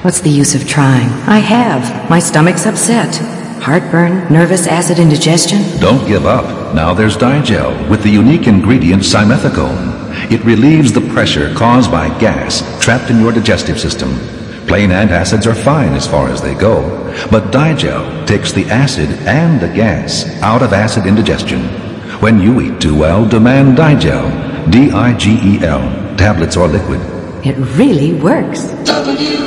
What's the use of trying? I have. My stomach's upset. Heartburn, nervous acid indigestion. Don't give up. Now there's Digel with the unique ingredient simethicone. It relieves the pressure caused by gas trapped in your digestive system. Plain antacids are fine as far as they go, but Digel takes the acid and the gas out of acid indigestion. When you eat too well, demand Digel, D-I-G-E-L, tablets or liquid. It really works.